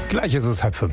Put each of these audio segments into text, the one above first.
Gleich ist es 4:30.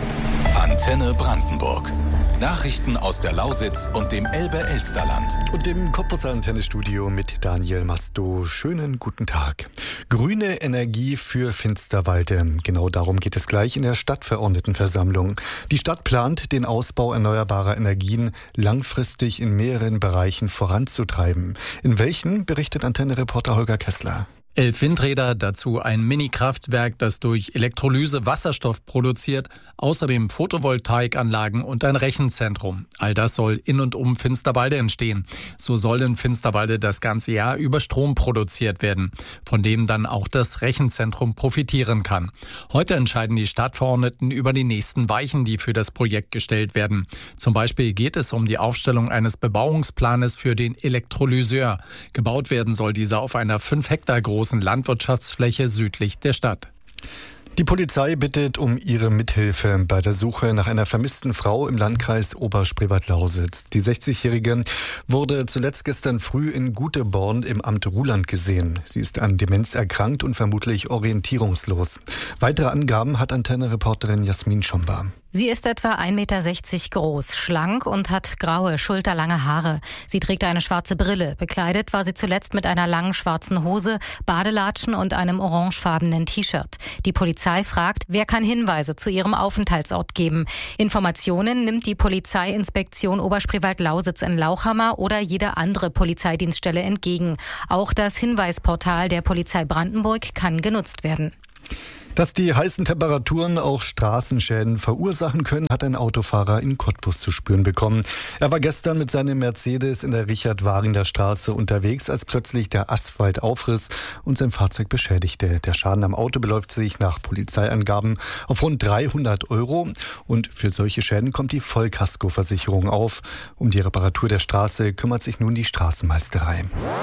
Antenne Brandenburg. Nachrichten aus der Lausitz und dem Elbe-Elsterland. Und dem Cottbuser Antennestudio mit Daniel Masto. Schönen guten Tag. Grüne Energie für Finsterwalde. Genau darum geht es gleich in der Stadtverordnetenversammlung. Die Stadt plant, den Ausbau erneuerbarer Energien langfristig in mehreren Bereichen voranzutreiben. In welchen, berichtet Antenne-Reporter Holger Kessler. 11 Windräder, dazu ein Mini-Kraftwerk, das durch Elektrolyse Wasserstoff produziert, außerdem Photovoltaikanlagen und ein Rechenzentrum. All das soll in und um Finsterwalde entstehen. So soll in Finsterwalde das ganze Jahr über Strom produziert werden, von dem dann auch das Rechenzentrum profitieren kann. Heute entscheiden die Stadtverordneten über die nächsten Weichen, die für das Projekt gestellt werden. Zum Beispiel geht es um die Aufstellung eines Bebauungsplanes für den Elektrolyseur. Gebaut werden soll dieser auf einer 5 Hektar großen Landwirtschaftsfläche südlich der Stadt. Die Polizei bittet um ihre Mithilfe bei der Suche nach einer vermissten Frau im Landkreis Oberspreewald-Lausitz. Die 60-Jährige wurde zuletzt gestern früh in Guteborn im Amt Ruhland gesehen. Sie ist an Demenz erkrankt und vermutlich orientierungslos. Weitere Angaben hat Antenne-Reporterin Jasmin Schomba. Sie ist etwa 1,60 Meter groß, schlank und hat graue, schulterlange Haare. Sie trägt eine schwarze Brille. Bekleidet war sie zuletzt mit einer langen schwarzen Hose, Badelatschen und einem orangefarbenen T-Shirt. Die Polizei fragt, wer kann Hinweise zu ihrem Aufenthaltsort geben. Informationen nimmt die Polizeiinspektion Oberspreewald-Lausitz in Lauchhammer oder jede andere Polizeidienststelle entgegen. Auch das Hinweisportal der Polizei Brandenburg kann genutzt werden. Dass die heißen Temperaturen auch Straßenschäden verursachen können, hat ein Autofahrer in Cottbus zu spüren bekommen. Er war gestern mit seinem Mercedes in der Richard-Waringer Straße unterwegs, als plötzlich der Asphalt aufriss und sein Fahrzeug beschädigte. Der Schaden am Auto beläuft sich nach Polizeiangaben auf rund 300 € und für solche Schäden kommt die Vollkaskoversicherung auf. Um die Reparatur der Straße kümmert sich nun die Straßenmeisterei.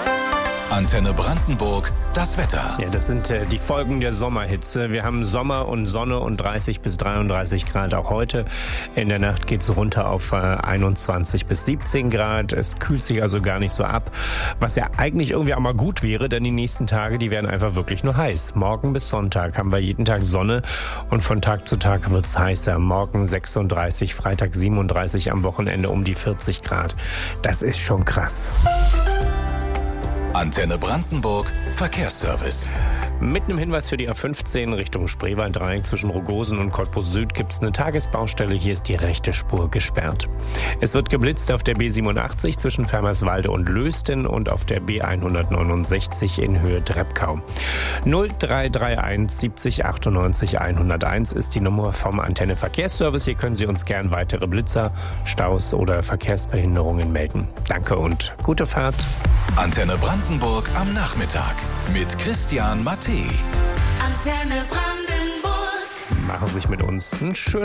Antenne Brandenburg, das Wetter. Ja, das sind die Folgen der Sommerhitze. Wir haben Sommer und Sonne und 30 bis 33 Grad auch heute. In der Nacht geht es runter auf 21 bis 17 Grad. Es kühlt sich also gar nicht so ab. Was ja eigentlich irgendwie auch mal gut wäre, denn die nächsten Tage, die werden einfach wirklich nur heiß. Morgen bis Sonntag haben wir jeden Tag Sonne und von Tag zu Tag wird es heißer. Morgen 36, Freitag 37, am Wochenende um die 40 Grad. Das ist schon krass. Antenne Brandenburg, Verkehrsservice. Mit einem Hinweis für die A15 Richtung Spreewald-Dreieck zwischen Rogosen und Cottbus Süd gibt es eine Tagesbaustelle. Hier ist die rechte Spur gesperrt. Es wird geblitzt auf der B87 zwischen Fermerswalde und Lösten und auf der B169 in Höhe Treppkau. 0331 70 98 101 ist die Nummer vom Antenne Verkehrsservice. Hier können Sie uns gern weitere Blitzer, Staus oder Verkehrsbehinderungen melden. Danke und gute Fahrt. Antenne Brandenburg am Nachmittag mit Christian Matte. Antenne Brandenburg. Machen Sie sich mit uns einen schönen